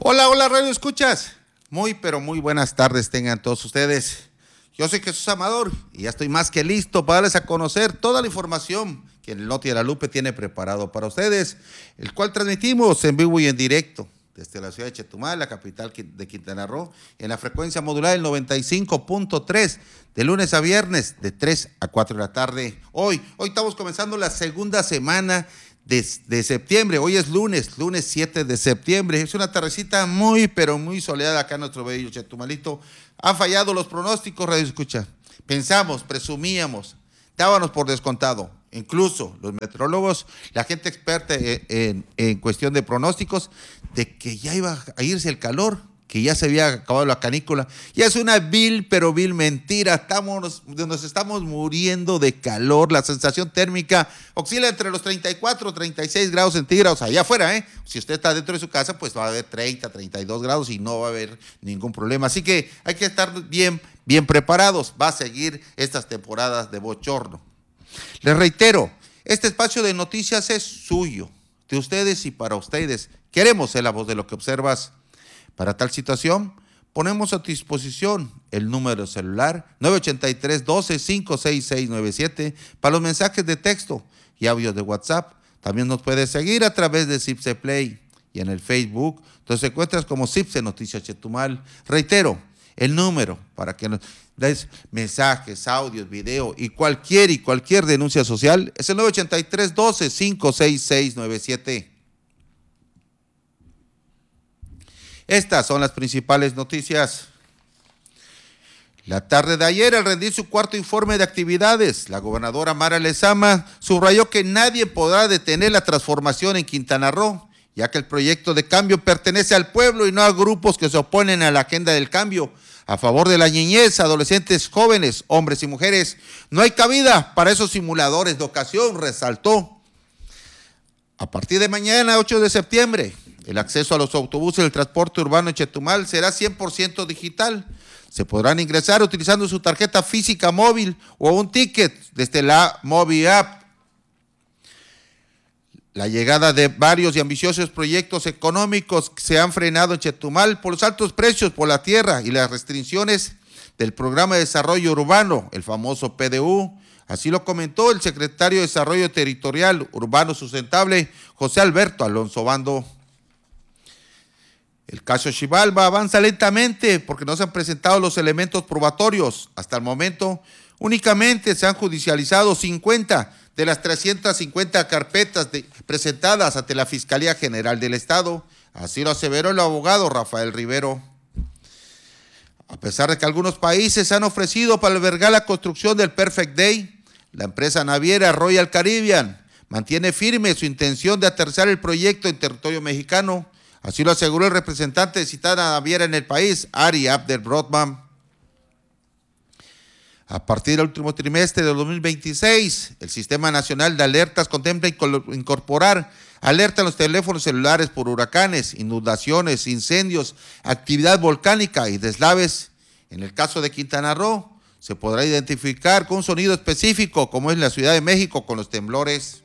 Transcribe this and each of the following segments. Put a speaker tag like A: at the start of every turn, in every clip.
A: Hola, hola, radio escuchas. Muy, pero muy buenas tardes tengan todos ustedes. Yo soy Jesús Amador y ya estoy más que listo para darles a conocer toda la información que el Noti de la Lupe tiene preparado para ustedes, el cual transmitimos en vivo y en directo desde la ciudad de Chetumal, la capital de Quintana Roo, en la frecuencia modulada del 95.3, de lunes a viernes, de 3 a 4 de la tarde. Hoy estamos comenzando la segunda semana de septiembre. Hoy es lunes 7 de septiembre. Es una tardecita muy, pero muy soleada acá en nuestro bello Chetumalito. Han fallado los pronósticos, radio escucha. Pensamos, presumíamos, dábamos por descontado. Incluso los meteorólogos, la gente experta en cuestión de pronósticos, de que ya iba a irse el calor, que ya se había acabado la canícula. Ya es una vil, pero vil mentira. Nos estamos muriendo de calor. La sensación térmica oscila entre los 34 y 36 grados centígrados allá afuera, ¿eh? Si usted está dentro de su casa, pues va a haber 30, 32 grados y no va a haber ningún problema. Así que hay que estar bien preparados. Va a seguir estas temporadas de bochorno. Les reitero, este espacio de noticias es suyo, de ustedes y para ustedes. Queremos ser la voz de lo que observas. Para tal situación, ponemos a tu disposición el número celular 983-12-56697 para los mensajes de texto y audios de WhatsApp. También nos puedes seguir a través de Cipse Play y en el Facebook, donde se encuentras como Cipse Noticias Chetumal. Reitero, el número para que nos des mensajes, audios, video y cualquier denuncia social es el 983-12-56697. Estas son las principales noticias. La tarde de ayer, al rendir su cuarto informe de actividades, la gobernadora Mara Lezama subrayó que nadie podrá detener la transformación en Quintana Roo, ya que el proyecto de cambio pertenece al pueblo y no a grupos que se oponen a la agenda del cambio. A favor de la niñez, adolescentes, jóvenes, hombres y mujeres, no hay cabida para esos simuladores de ocasión, resaltó. A partir de mañana, 8 de septiembre, el acceso a los autobuses del transporte urbano en Chetumal será 100% digital. Se podrán ingresar utilizando su tarjeta física móvil o un ticket desde la Mobi App. La llegada de varios y ambiciosos proyectos económicos que se han frenado en Chetumal por los altos precios por la tierra y las restricciones del Programa de Desarrollo Urbano, el famoso PDU. Así lo comentó el secretario de Desarrollo Territorial Urbano Sustentable, José Alberto Alonso Bando. El caso Xibalba avanza lentamente porque no se han presentado los elementos probatorios. Hasta el momento, únicamente se han judicializado 50 de las 350 carpetas presentadas ante la Fiscalía General del Estado. Así lo aseveró el abogado Rafael Rivero. A pesar de que algunos países han ofrecido para albergar la construcción del Perfect Day, la empresa naviera Royal Caribbean mantiene firme su intención de aterrizar el proyecto en territorio mexicano. Así lo aseguró el representante de citada naviera en el país, Ari Abdel Brodman. A partir del último trimestre de 2026, el Sistema Nacional de Alertas contempla incorporar alerta en los teléfonos celulares por huracanes, inundaciones, incendios, actividad volcánica y deslaves. En el caso de Quintana Roo, se podrá identificar con un sonido específico, como es la Ciudad de México con los temblores.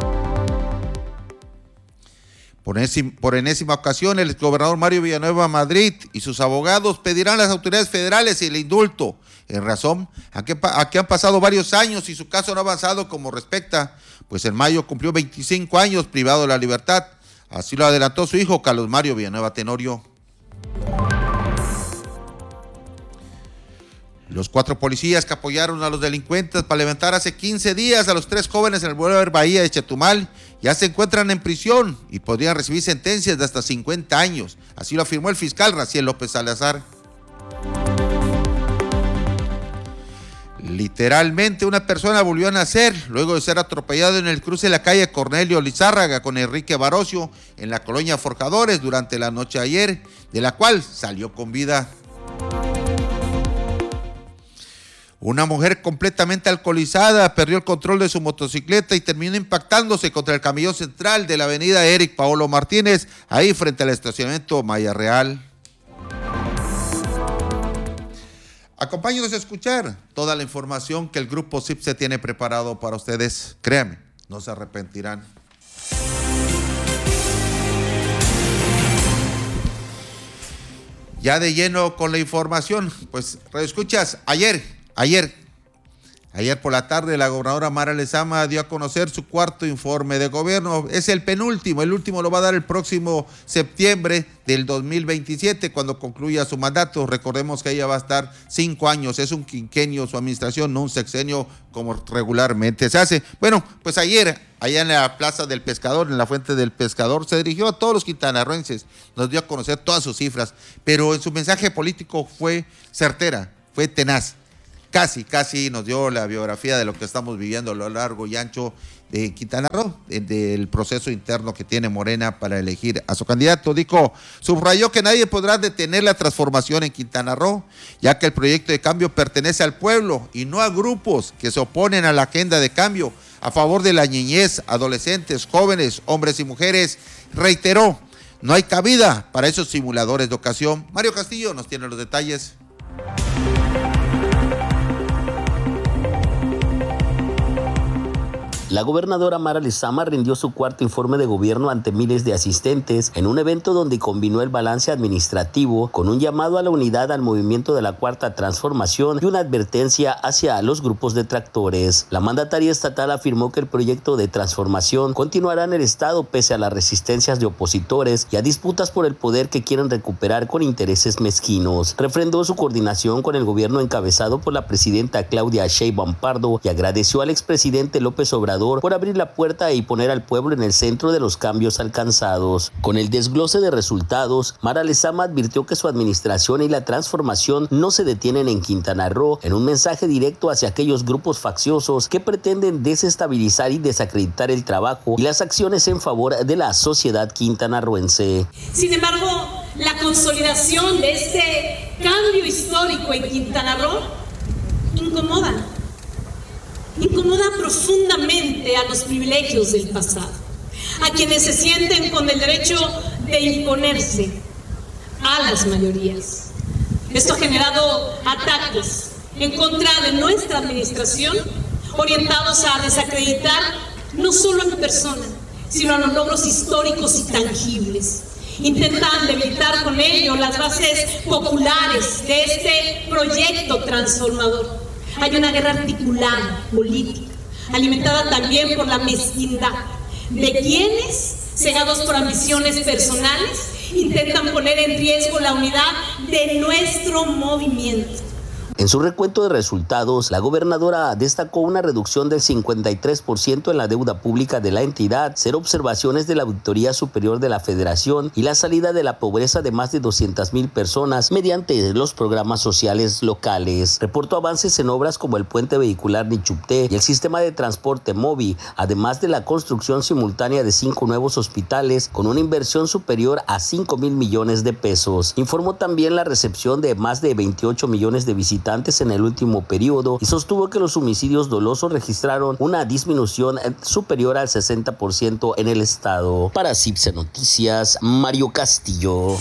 A: Por enésima ocasión, el exgobernador Mario Villanueva Madrid y sus abogados pedirán a las autoridades federales el indulto, en razón a que han pasado varios años y su caso no ha avanzado como respecta, pues en mayo cumplió 25 años privado de la libertad. Así lo adelantó su hijo Carlos Mario Villanueva Tenorio. Los 4 policías que apoyaron a los delincuentes para levantar hace 15 días a los 3 jóvenes en el Boulevard Bahía de Chetumal ya se encuentran en prisión y podrían recibir sentencias de hasta 50 años. Así lo afirmó el fiscal Raciel López Salazar. Literalmente una persona volvió a nacer luego de ser atropellado en el cruce de la calle Cornelio Lizárraga con Enrique Barocio en la colonia Forjadores durante la noche de ayer, de la cual salió con vida. Una mujer completamente alcoholizada perdió el control de su motocicleta y terminó impactándose contra el camellón central de la avenida Eric Paolo Martínez, ahí frente al estacionamiento Maya Real. Acompáñenos a escuchar toda la información que el Grupo Cipse tiene preparado para ustedes. Créanme, no se arrepentirán. Ya de lleno con la información, pues escuchas, ayer por la tarde la gobernadora Mara Lezama dio a conocer su cuarto informe de gobierno. Es el penúltimo, el último lo va a dar el próximo septiembre del 2027 cuando concluya su mandato. Recordemos que ella va a estar 5 años, es un quinquenio su administración, no un sexenio como regularmente se hace. Bueno, pues ayer, allá en la Plaza del Pescador, en la Fuente del Pescador, se dirigió a todos los quintanarroenses, nos dio a conocer todas sus cifras, pero en su mensaje político fue certera, fue tenaz. Casi nos dio la biografía de lo que estamos viviendo a lo largo y ancho de Quintana Roo, del proceso interno que tiene Morena para elegir a su candidato. Subrayó que nadie podrá detener la transformación en Quintana Roo, ya que el proyecto de cambio pertenece al pueblo y no a grupos que se oponen a la agenda de cambio a favor de la niñez, adolescentes, jóvenes, hombres y mujeres. Reiteró, no hay cabida para esos simuladores de ocasión. Mario Castillo nos tiene los detalles.
B: La gobernadora Mara Lezama rindió su cuarto informe de gobierno ante miles de asistentes en un evento donde combinó el balance administrativo con un llamado a la unidad al movimiento de la Cuarta Transformación y una advertencia hacia los grupos detractores. La mandataria estatal afirmó que el proyecto de transformación continuará en el estado pese a las resistencias de opositores y a disputas por el poder que quieren recuperar con intereses mezquinos. Refrendó su coordinación con el gobierno encabezado por la presidenta Claudia Sheinbaum Pardo y agradeció al expresidente López Obrador por abrir la puerta y poner al pueblo en el centro de los cambios alcanzados. Con el desglose de resultados, Mara Lezama advirtió que su administración y la transformación no se detienen en Quintana Roo, en un mensaje directo hacia aquellos grupos facciosos que pretenden desestabilizar y desacreditar el trabajo y las acciones en favor de la sociedad quintanarroense.
C: Sin embargo, la consolidación de este cambio histórico en Quintana Roo incomoda profundamente a los privilegios del pasado, a quienes se sienten con el derecho de imponerse a las mayorías. Esto ha generado ataques en contra de nuestra administración, orientados a desacreditar no solo a mi persona, sino a los logros históricos y tangibles. Intentan debilitar con ello las bases populares de este proyecto transformador. Hay una guerra articulada, política, alimentada también por la mezquindad de quienes, cegados por ambiciones personales, intentan poner en riesgo la unidad de nuestro movimiento.
B: En su recuento de resultados, la gobernadora destacó una reducción del 53% en la deuda pública de la entidad, 0 observaciones de la Auditoría Superior de la Federación y la salida de la pobreza de más de 200,000 personas mediante los programas sociales locales. Reportó avances en obras como el puente vehicular Nichupté y el sistema de transporte MOVI, además de la construcción simultánea de 5 nuevos hospitales con una inversión superior a 5,000 millones de pesos. Informó también la recepción de más de 28 millones de visitantes en el último periodo y sostuvo que los homicidios dolosos registraron una disminución superior al 60% en el estado. Para CIPSE Noticias, Mario Castillo.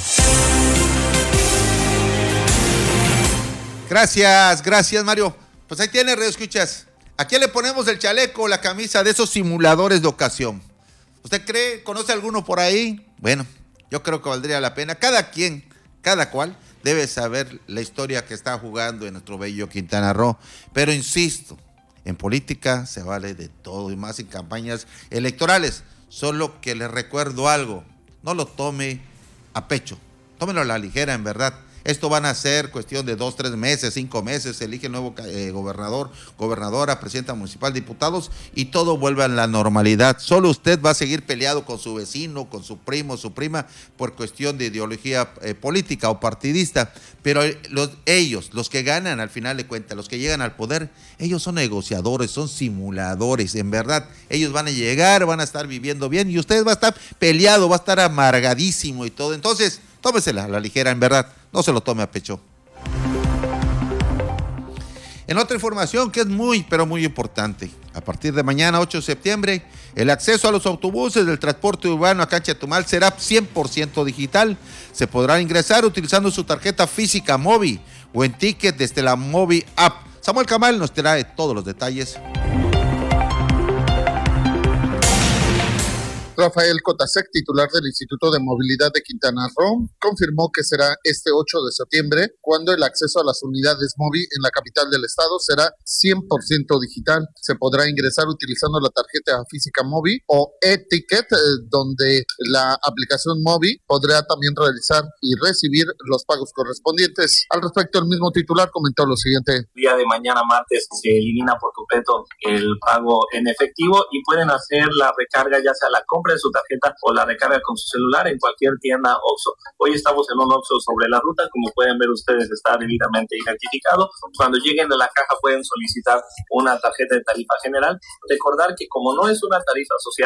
A: Gracias Mario. Pues ahí tiene, escuchas. ¿A quién le ponemos el chaleco o la camisa de esos simuladores de ocasión? ¿Usted cree? ¿Conoce alguno por ahí? Bueno, yo creo que valdría la pena. Cada cual debe saber la historia que está jugando en nuestro bello Quintana Roo. Pero insisto, en política se vale de todo y más en campañas electorales. Solo que les recuerdo algo, no lo tome a pecho, tómelo a la ligera en verdad. Esto van a ser cuestión de 2, 3 meses, 5 meses, se elige el nuevo gobernador, gobernadora, presidenta municipal, diputados y todo vuelve a la normalidad. Solo usted va a seguir peleado con su vecino, con su primo, su prima, por cuestión de ideología política o partidista. Pero los que ganan al final de cuentas, los que llegan al poder, ellos son negociadores, son simuladores, en verdad. Ellos van a llegar, van a estar viviendo bien y usted va a estar peleado, va a estar amargadísimo y todo. Entonces, tómesela a la ligera, en verdad. No se lo tome a pecho. En otra información que es pero muy importante, a partir de mañana, 8 de septiembre, el acceso a los autobuses del transporte urbano acá en Chetumal será 100% digital. Se podrá ingresar utilizando su tarjeta física MOVI o en ticket desde la MOVI App. Samuel Camal nos trae todos los detalles.
D: Rafael Cotasec, titular del Instituto de Movilidad de Quintana Roo, confirmó que será este 8 de septiembre cuando el acceso a las unidades MOVI en la capital del estado será 100% digital. Se podrá ingresar utilizando la tarjeta física MOVI o e-ticket, donde la aplicación MOVI podrá también realizar y recibir los pagos correspondientes. Al respecto, el mismo titular comentó lo siguiente.
E: El día de mañana, martes, se elimina por completo el pago en efectivo y pueden hacer la recarga, ya sea la compra de su tarjeta o la recarga con su celular en cualquier tienda OXXO. Hoy estamos en un OXXO sobre la ruta, como pueden ver ustedes, está debidamente identificado. Cuando lleguen a la caja pueden solicitar una tarjeta de tarifa general. Recordar que como no es una tarifa social,